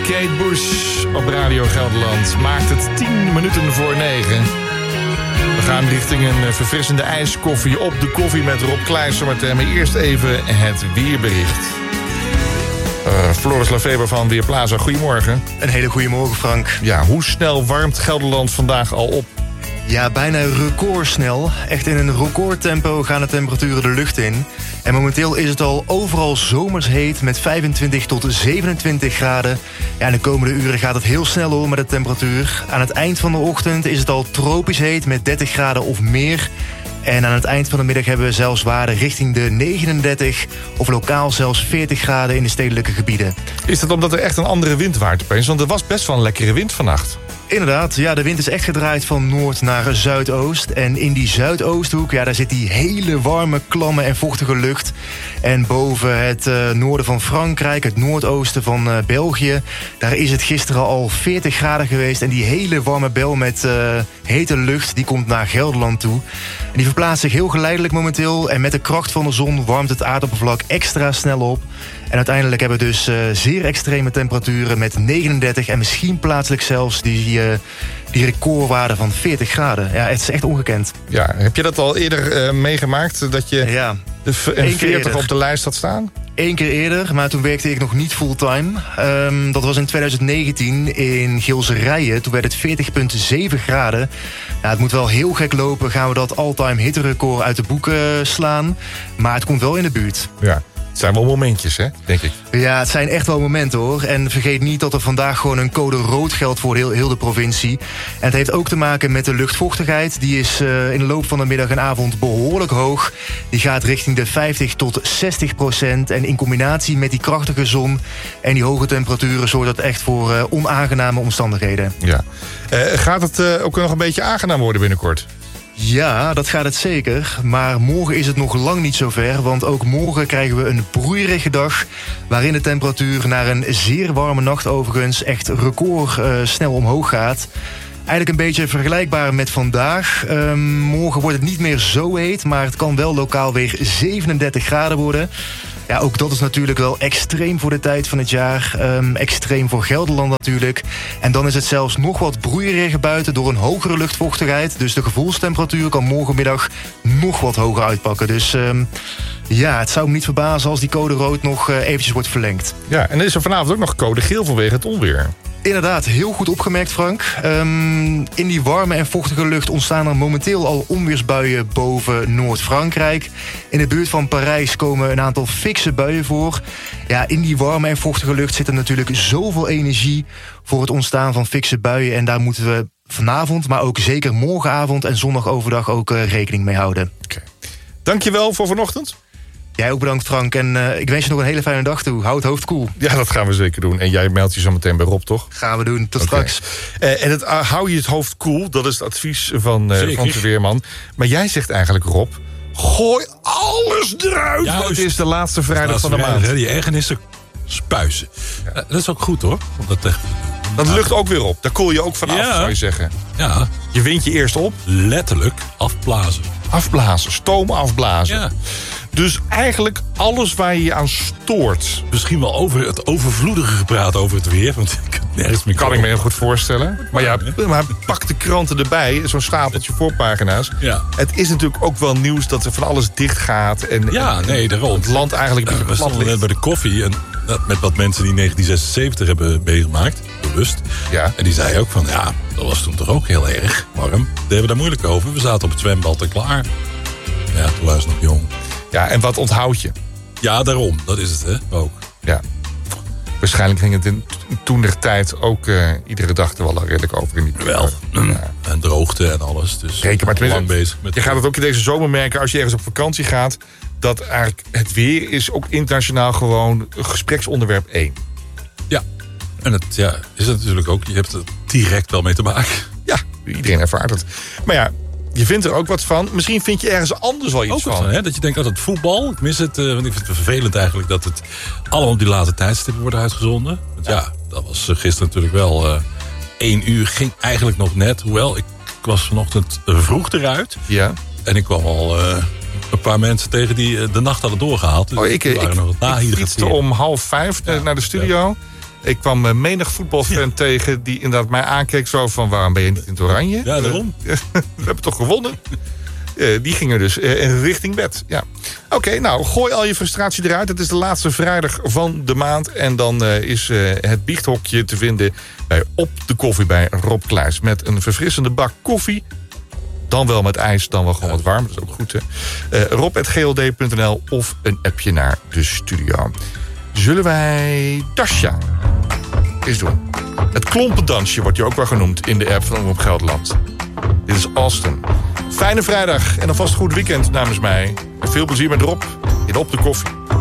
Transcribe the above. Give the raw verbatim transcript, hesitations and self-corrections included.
Kate Bush op Radio Gelderland. Maakt het tien minuten voor negen. We gaan richting een verfrissende ijskoffie op de koffie met Rob Kleijs. Zometeen, maar eerst even het weerbericht. Uh, Floris Lefeber van Weerplaza, goedemorgen. Een hele goede morgen, Frank. Ja, hoe snel warmt Gelderland vandaag al op? Ja, bijna recordsnel. Echt in een recordtempo gaan de temperaturen de lucht in. En momenteel is het al overal zomers heet met vijfentwintig tot zevenentwintig graden. Ja, in de komende uren gaat het heel snel hoor met de temperatuur. Aan het eind van de ochtend is het al tropisch heet met dertig graden of meer. En aan het eind van de middag hebben we zelfs waarden richting de negenendertig... of lokaal zelfs veertig graden in de stedelijke gebieden. Is dat omdat er echt een andere wind waait opeens? Want er was best wel een lekkere wind vannacht. Inderdaad, ja, de wind is echt gedraaid van noord naar zuidoost. En in die zuidoosthoek, ja, daar zit die hele warme, klamme en vochtige lucht. En boven het uh, noorden van Frankrijk, het noordoosten van uh, België... daar is het gisteren al veertig graden geweest. En die hele warme bel met uh, hete lucht, die komt naar Gelderland toe. En die verplaatst zich heel geleidelijk momenteel. En met de kracht van de zon warmt het aardoppervlak extra snel op. En uiteindelijk hebben we dus uh, zeer extreme temperaturen met negenendertig... en misschien plaatselijk zelfs die, uh, die recordwaarde van veertig graden. Ja, het is echt ongekend. Ja, heb je dat al eerder uh, meegemaakt? Dat je ja, de veertig op de lijst had staan? Eén keer eerder, maar toen werkte ik nog niet fulltime. Um, dat was in twintig negentien in Gilserijen. Toen werd het veertig komma zeven graden. Nou, het moet wel heel gek lopen. Gaan we dat all-time hitterecord uit de boeken slaan. Maar het komt wel in de buurt. Ja. Het zijn wel momentjes, hè, denk ik. Ja, het zijn echt wel momenten, hoor. En vergeet niet dat er vandaag gewoon een code rood geldt voor heel, heel de provincie. En het heeft ook te maken met de luchtvochtigheid. Die is uh, in de loop van de middag en avond behoorlijk hoog. Die gaat richting de vijftig tot zestig procent. En in combinatie met die krachtige zon en die hoge temperaturen zorgt dat echt voor uh, onaangename omstandigheden. Ja. Uh, gaat het uh, ook nog een beetje aangenaam worden binnenkort? Ja, dat gaat het zeker. Maar morgen is het nog lang niet zo ver. Want ook morgen krijgen we een broeierige dag... waarin de temperatuur naar een zeer warme nacht overigens... echt record uh, snel omhoog gaat. Eigenlijk een beetje vergelijkbaar met vandaag. Um, morgen wordt het niet meer zo heet... maar het kan wel lokaal weer zevenendertig graden worden... Ja, ook dat is natuurlijk wel extreem voor de tijd van het jaar. Um, extreem voor Gelderland natuurlijk. En dan is het zelfs nog wat broeieriger buiten door een hogere luchtvochtigheid. Dus de gevoelstemperatuur kan morgenmiddag nog wat hoger uitpakken. Dus um, ja, het zou me niet verbazen als die code rood nog uh, eventjes wordt verlengd. Ja, en er is er vanavond ook nog code geel vanwege het onweer. Inderdaad, heel goed opgemerkt, Frank. Um, in die warme en vochtige lucht ontstaan er momenteel al onweersbuien boven Noord-Frankrijk. In de buurt van Parijs komen een aantal fikse buien voor. Ja, in die warme en vochtige lucht zit er natuurlijk zoveel energie voor het ontstaan van fikse buien. En daar moeten we vanavond, maar ook zeker morgenavond en zondag overdag ook uh, rekening mee houden. Okay. Dankjewel voor vanochtend. Jij ook bedankt, Frank. En uh, ik wens je nog een hele fijne dag toe. Hou het hoofd koel. Ja, dat gaan we zeker doen. En jij meldt je zo meteen bij Rob, toch? Gaan we doen. Tot okay. straks. Uh, en het, uh, hou je het hoofd koel. Dat is het advies van, uh, van de weerman. Maar jij zegt eigenlijk, Rob... gooi alles eruit. Ja, het is de laatste vrijdag van de maand. Hè, die ergernissen spuizen. Ja. Uh, dat is ook goed, hoor. Want dat, uh, dat lucht ook weer op. Daar koel je ook vanaf, ja. zou je zeggen. Ja. Je wint je eerst op. Letterlijk afblazen. Afblazen. Stoom afblazen. Ja. Dus eigenlijk alles waar je je aan stoort. Misschien wel over het overvloedige gepraat over het weer. Want ik kan nergens meer Kan ik me heel goed voorstellen. Maar ja, maar pak de kranten erbij. Zo'n stapeltje voorpagina's. Ja. Het is natuurlijk ook wel nieuws dat er van alles dicht gaat. En, ja, en, nee, daarom. Het land eigenlijk een uh, beetje we stonden net bij de koffie. En met wat mensen die negentien zesenzeventig hebben meegemaakt. Bewust. Ja. En die zei ook van, ja, dat was toen toch ook heel erg warm. Deden we daar moeilijk over. We zaten op het zwembad en klaar. Ja, toen was ik nog jong. Ja, en wat onthoud je? Ja, daarom. Dat is het, hè, ook. Ja. Waarschijnlijk ging het in toen der tijd ook uh, iedere dag er wel redelijk over in die Wel. Ja. En droogte en alles. Dus Reken maar lang bezig met je gaat het ook in deze zomer merken als je ergens op vakantie gaat. Dat eigenlijk het weer is ook internationaal gewoon gespreksonderwerp één. Ja. En het ja, is het natuurlijk ook. Je hebt er direct wel mee te maken. Ja, iedereen ervaart het. Maar ja, je vindt er ook wat van. Misschien vind je ergens anders wel iets ook van. van hè? Dat je denkt, oh, het voetbal, ik mis het. Uh, want ik vind het vervelend eigenlijk dat het allemaal op die late tijdstippen wordt uitgezonden. Want ja, ja dat was gisteren natuurlijk wel uh, één uur. Ging eigenlijk nog net. Hoewel, ik, ik was vanochtend vroeg eruit. Ja. En ik kwam al uh, een paar mensen tegen die uh, de nacht hadden doorgehaald. Dus oh, ik ik, ik, ik fietste om half vijf ja, naar de studio. Ja. Ik kwam uh, menig voetbalfan ja. tegen die inderdaad mij aankeek zo van... waarom ben je niet in het oranje? Ja, daarom. Uh, we hebben toch gewonnen? Uh, die gingen dus uh, richting bed. Ja. Oké, okay, nou, gooi al je frustratie eruit. Het is de laatste vrijdag van de maand. En dan uh, is uh, het biechthokje te vinden bij Op de Koffie bij Rob Kleijs. Met een verfrissende bak koffie. Dan wel met ijs, dan wel gewoon wat warm. Dat is ook goed, hè. Uh, rob at g l d punt n l of een appje naar de studio. Zullen wij Dasha eens doen? Het klompendansje wordt je ook wel genoemd in de app van Omroep Gelderland. Dit is Austin. Fijne vrijdag en alvast goed weekend namens mij. En veel plezier met Rob in Op de Koffie.